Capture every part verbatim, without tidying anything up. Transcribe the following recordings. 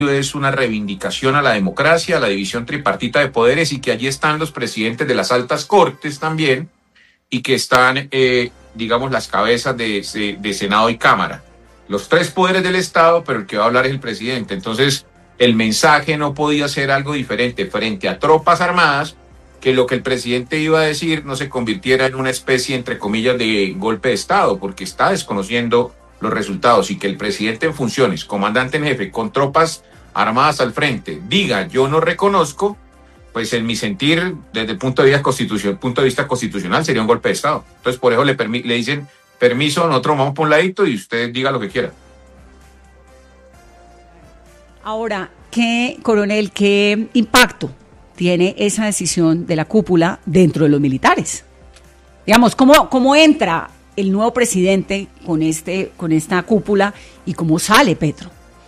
es una reivindicación a la democracia, a la división tripartita de poderes, y que allí están los presidentes de las altas cortes también, y que están, eh, digamos, las cabezas de, de, de Senado y Cámara. Los tres poderes del Estado, pero el que va a hablar es el presidente. Entonces, el mensaje no podía ser algo diferente frente a tropas armadas, que lo que el presidente iba a decir no se convirtiera en una especie, entre comillas, de golpe de Estado, porque está desconociendo los resultados, y que el presidente en funciones, comandante en jefe, con tropas armadas al frente, diga yo no reconozco, pues en mi sentir, desde el punto de vista constitucional, punto de vista constitucional sería un golpe de Estado. Entonces por eso le, permi- le dicen, permiso, nosotros vamos por un ladito y usted diga lo que quiera. Ahora, ¿qué, coronel, qué impacto tiene esa decisión de la cúpula dentro de los militares? Digamos, ¿cómo, cómo entra el nuevo presidente con, este, con esta cúpula y cómo sale Petro?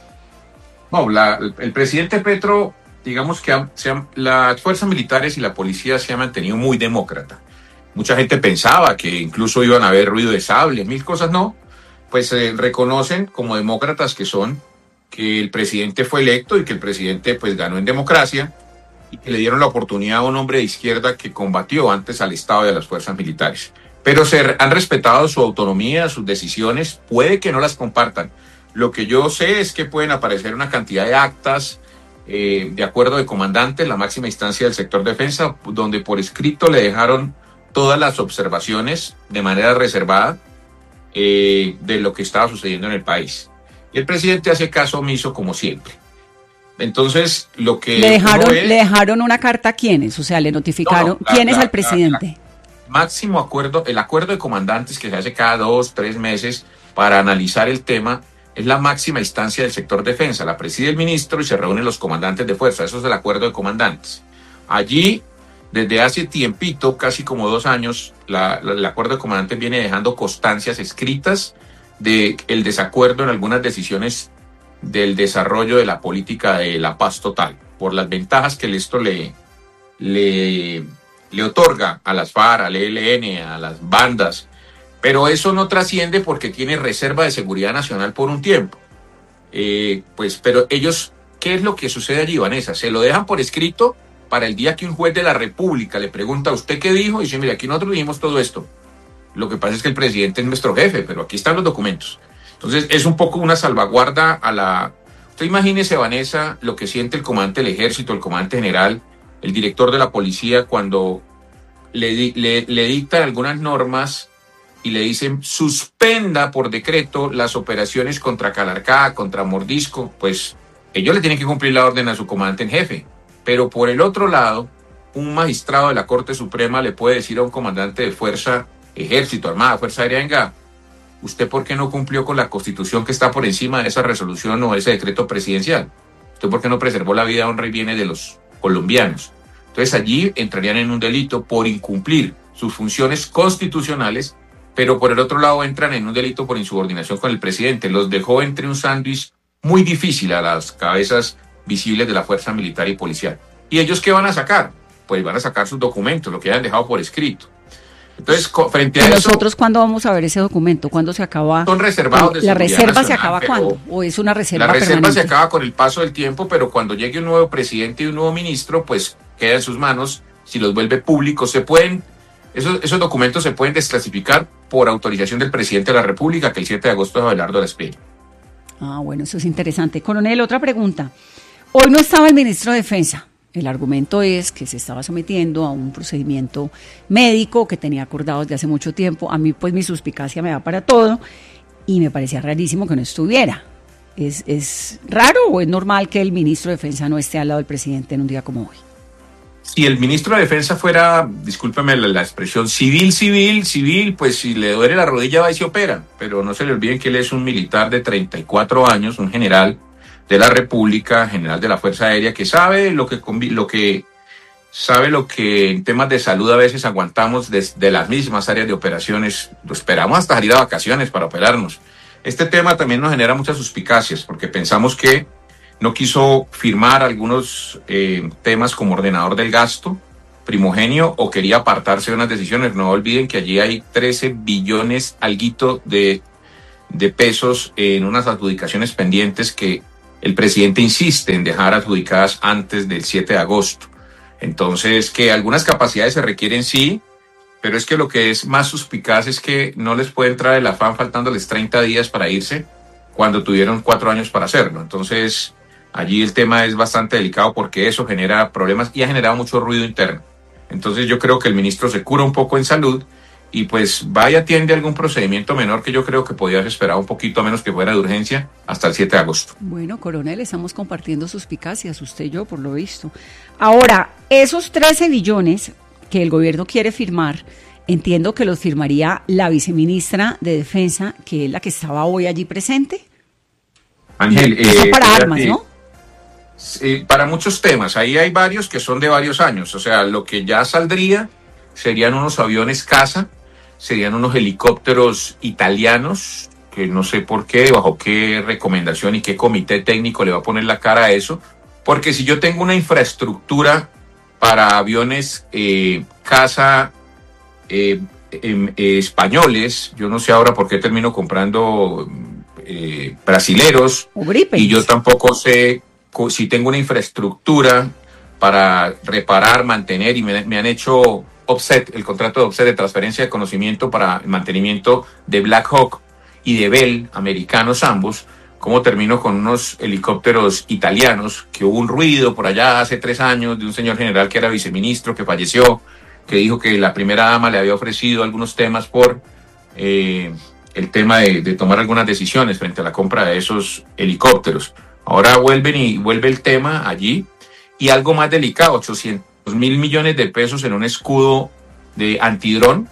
No, la, el, el presidente Petro, digamos que ha, se han, las fuerzas militares y la policía se han mantenido muy demócrata. Mucha gente pensaba que incluso iban a haber ruido de sable, mil cosas no. Pues eh, reconocen como demócratas que son, que el presidente fue electo y que el presidente pues ganó en democracia, y que le dieron la oportunidad a un hombre de izquierda que combatió antes al Estado y a las fuerzas militares. Pero se han respetado su autonomía, sus decisiones, puede que no las compartan. Lo que yo sé es que pueden aparecer una cantidad de actas eh, de acuerdo de comandante, la máxima instancia del sector defensa, donde por escrito le dejaron todas las observaciones de manera reservada eh, de lo que estaba sucediendo en el país. Y el presidente hace caso omiso como siempre. Entonces, lo que... ¿Le dejaron, ve, ¿le dejaron una carta a quiénes? O sea, ¿le notificaron no, no, la, quiénes la, al presidente? La, la, máximo acuerdo, el acuerdo de comandantes que se hace cada dos, tres meses para analizar el tema, es la máxima instancia del sector defensa. La preside el ministro y se reúnen los comandantes de fuerza. Eso es el acuerdo de comandantes. Allí, desde hace tiempito, casi como dos años, la, la, el acuerdo de comandantes viene dejando constancias escritas de el desacuerdo en algunas decisiones del desarrollo de la política de la paz total, por las ventajas que esto le, le, le otorga a las FARC, al E L N, a las bandas, pero eso no trasciende porque tiene reserva de seguridad nacional por un tiempo. Eh, pues, pero ellos, ¿qué es lo que sucede allí, Vanessa? Se lo dejan por escrito para el día que un juez de la República le pregunta a usted qué dijo, y dice, mire, aquí nosotros dijimos todo esto. Lo que pasa es que el presidente es nuestro jefe, pero aquí están los documentos. Entonces es un poco una salvaguarda a la... Usted imagínese, Vanessa, lo que siente el comandante del ejército, el comandante general, el director de la policía, cuando le, le, le dictan algunas normas y le dicen suspenda por decreto las operaciones contra Calarcá, contra Mordisco. Pues ellos le tienen que cumplir la orden a su comandante en jefe. Pero por el otro lado, un magistrado de la Corte Suprema le puede decir a un comandante de fuerza, ejército, armada, fuerza aérea, venga, ¿usted por qué no cumplió con la Constitución que está por encima de esa resolución o ese decreto presidencial? ¿Usted por qué no preservó la vida, honra y bienes de los colombianos? Entonces allí entrarían en un delito por incumplir sus funciones constitucionales, pero por el otro lado entran en un delito por insubordinación con el presidente. Los dejó entre un sándwich muy difícil a las cabezas visibles de la fuerza militar y policial. ¿Y ellos qué van a sacar? Pues van a sacar sus documentos, lo que hayan dejado por escrito. Entonces, frente a ¿Y eso, nosotros cuándo vamos a ver ese documento? ¿Cuándo se acaba? Son reservados de ¿La reserva nacional, se acaba cuándo? ¿O es una reserva La reserva permanente? se acaba con el paso del tiempo, pero cuando llegue un nuevo presidente y un nuevo ministro, pues queda en sus manos. Si los vuelve públicos, se pueden, esos, esos documentos se pueden desclasificar por autorización del presidente de la República, que el siete de agosto es Abelardo Arasperi. Ah, bueno, eso es interesante. Coronel, otra pregunta. Hoy no estaba el ministro de Defensa. El argumento es que se estaba sometiendo a un procedimiento médico que tenía acordado desde hace mucho tiempo. A mí, pues, mi suspicacia me da para todo y me parecía rarísimo que no estuviera. ¿Es, es raro o es normal que el ministro de Defensa no esté al lado del presidente en un día como hoy? Si el ministro de Defensa fuera, discúlpeme la, la expresión, civil, civil, civil, pues si le duele la rodilla va y se opera. Pero no se le olviden que él es un militar de treinta y cuatro años, un general de la República, general de la Fuerza Aérea, que sabe lo que lo que sabe lo que en temas de salud a veces aguantamos desde las mismas áreas de operaciones. Lo esperamos hasta salir a vacaciones para operarnos. Este tema también nos genera muchas suspicacias, porque pensamos que no quiso firmar algunos eh, temas como ordenador del gasto, primogenio, o quería apartarse de unas decisiones. No olviden que allí hay trece billones alguito de, de pesos en unas adjudicaciones pendientes que el presidente insiste en dejar adjudicadas antes del siete de agosto. Entonces, que algunas capacidades se requieren, sí, pero es que lo que es más suspicaz es que no les puede entrar el afán faltándoles treinta días para irse cuando tuvieron cuatro años para hacerlo. Entonces, allí el tema es bastante delicado porque eso genera problemas y ha generado mucho ruido interno. Entonces, yo creo que el ministro se cura un poco en salud y pues va y atiende algún procedimiento menor que yo creo que podía haber esperado un poquito a menos que fuera de urgencia hasta el siete de agosto. Bueno, coronel, estamos compartiendo suspicacias, usted y yo, por lo visto. Ahora, esos trece billones que el gobierno quiere firmar, entiendo que los firmaría la viceministra de Defensa, que es la que estaba hoy allí presente. Ángel, eh, para eh, armas, eh, ¿no? Eh, para muchos temas, ahí hay varios que son de varios años, o sea, lo que ya saldría serían unos aviones caza, serían unos helicópteros italianos, que no sé por qué, bajo qué recomendación y qué comité técnico le va a poner la cara a eso, porque si yo tengo una infraestructura para aviones eh, caza eh, eh, eh, españoles, yo no sé ahora por qué termino comprando eh, brasileros, y yo tampoco sé si tengo una infraestructura para reparar, mantener, y me, me han hecho offset, el contrato de offset de transferencia de conocimiento para el mantenimiento de Black Hawk y de Bell, americanos ambos, ¿cómo termino con unos helicópteros italianos? Que hubo un ruido por allá hace tres años de un señor general que era viceministro, que falleció, que dijo que la primera dama le había ofrecido algunos temas por eh, el tema de, de tomar algunas decisiones frente a la compra de esos helicópteros. Ahora vuelven y vuelve el tema allí, y algo más delicado, ochocientos mil millones de pesos en un escudo de antidrón,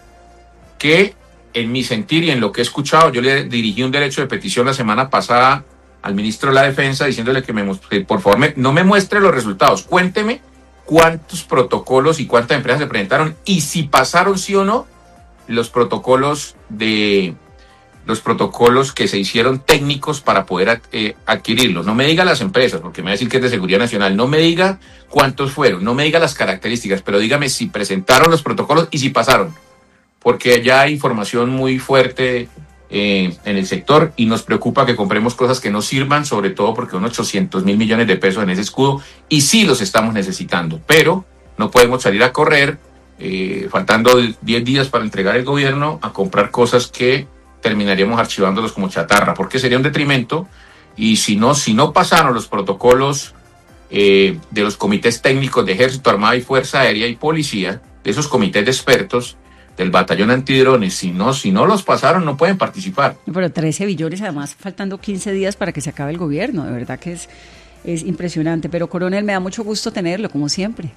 que en mi sentir y en lo que he escuchado, yo le dirigí un derecho de petición la semana pasada al ministro de la Defensa diciéndole que, me, que por favor me, no me muestre los resultados, cuénteme cuántos protocolos y cuántas empresas se presentaron y si pasaron sí o no los protocolos de... los protocolos que se hicieron técnicos para poder eh, adquirirlos. No me diga las empresas, porque me va a decir que es de seguridad nacional. No me diga cuántos fueron, no me diga las características, pero dígame si presentaron los protocolos y si pasaron. Porque ya hay información muy fuerte eh, en el sector y nos preocupa que compremos cosas que no sirvan, sobre todo porque son ochocientos mil millones de pesos en ese escudo y sí los estamos necesitando. Pero no podemos salir a correr, eh, faltando diez días para entregar el gobierno, a comprar cosas que terminaríamos archivándolos como chatarra, porque sería un detrimento, y si no, si no pasaron los protocolos eh, de los comités técnicos de Ejército, Armada y Fuerza Aérea y Policía, de esos comités de expertos del batallón antidrones, si no, si no los pasaron, no pueden participar. Pero trece billones, además, faltando quince días para que se acabe el gobierno, de verdad que es, es impresionante, pero coronel, me da mucho gusto tenerlo, como siempre.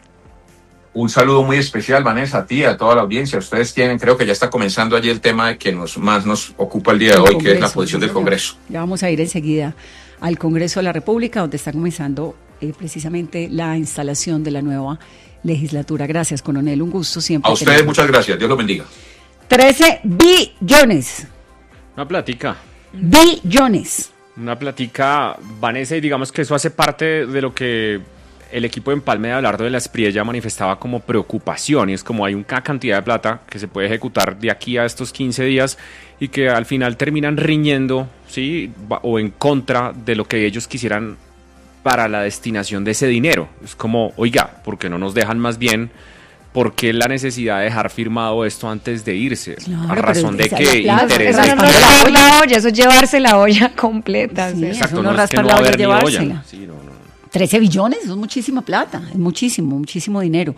Un saludo muy especial, Vanessa, a ti, a toda la audiencia. Ustedes tienen, creo que ya está comenzando allí el tema que nos, más nos ocupa el día de el hoy, Congreso, que es la posición del Congreso. Ya vamos a ir enseguida al Congreso de la República, donde está comenzando eh, precisamente la instalación de la nueva legislatura. Gracias, coronel, un gusto siempre. A ustedes tenerlo. Muchas gracias, Dios los bendiga. trece billones. Una plática. Billones. Una plática, Vanessa, y digamos que eso hace parte de lo que el equipo de Empalme de Abelardo de la Espriella manifestaba como preocupación, y es como hay una cantidad de plata que se puede ejecutar de aquí a estos quince días y que al final terminan riñendo, ¿sí? O en contra de lo que ellos quisieran para la destinación de ese dinero. Es como, oiga, ¿por qué no nos dejan más bien? ¿Por qué la necesidad de dejar firmado esto antes de irse? Claro, a razón de que interesa. Eso no es raspar la olla, eso es llevarse la olla completa. Sí, ¿sí? Exacto, eso no no raspar es que no la va a olla, haber ni llevársela. olla. Sí, no, no. trece billones, eso es muchísima plata, es muchísimo, muchísimo dinero.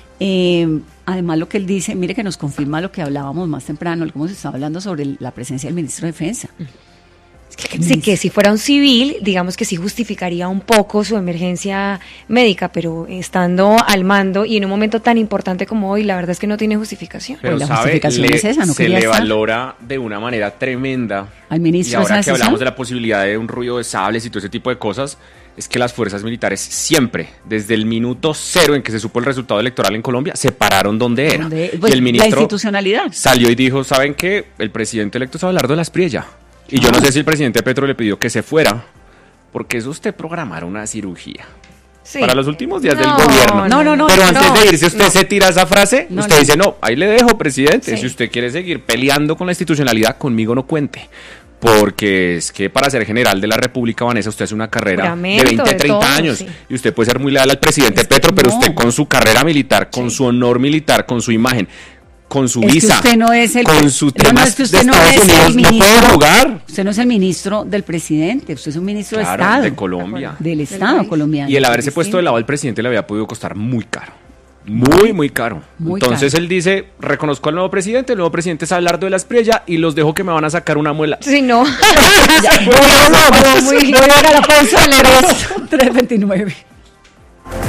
Eh, además, lo que él dice, mire que nos confirma lo que hablábamos más temprano, lo que hemos estado hablando sobre el, la presencia del ministro de Defensa. Es que, Sí, que si fuera un civil, digamos que sí justificaría un poco su emergencia médica, pero estando al mando y en un momento tan importante como hoy, la verdad es que no tiene justificación. Pero Pues la sabe, justificación le- es esa, no se quería le estar. valora de una manera tremenda. Al ministro Y ahora esa que decisión. hablamos de la posibilidad de un ruido de sables y todo ese tipo de cosas, es que las fuerzas militares siempre, desde el minuto cero en que se supo el resultado electoral en Colombia, se pararon donde era. Donde- pues, y el la ministro institucionalidad. salió y dijo, ¿saben qué? El presidente electo es Abelardo de la Espriella. Y yo no sé si el presidente Petro le pidió que se fuera, porque es usted programar una cirugía. Sí. Para los últimos días No, del gobierno. No, no, no, Pero no, antes no, de irse, usted no. se tira esa frase, No, usted no. dice, no, ahí le dejo, presidente. Sí. Si usted quiere seguir peleando con la institucionalidad, conmigo no cuente. porque es que para ser general de la República, Vanessa, usted hace una carrera Juramento, de veinte, de treinta todo, años, sí. y usted puede ser muy leal al presidente Es que Petro, pero no. usted con su carrera militar, con Sí. su honor militar, con su imagen, con su Es que visa, usted no es el con sus no, no, temas es que de usted no Estados es el Unidos, no ministro. puede jugar. Usted no es el ministro del presidente, usted es un ministro Claro, de Estado. de Colombia. Del Del Estado país. colombiano. Y el haberse Es puesto del lado del presidente le había podido costar muy caro. Muy, muy caro. Muy Entonces caro. él dice, reconozco al nuevo presidente, el nuevo presidente es Abelardo de la Espriella y los dejo que me van a sacar una muela. Sí, no. Ya, voy a- voy a- voy a ir a la pausa, le rezo. tres veintinueve.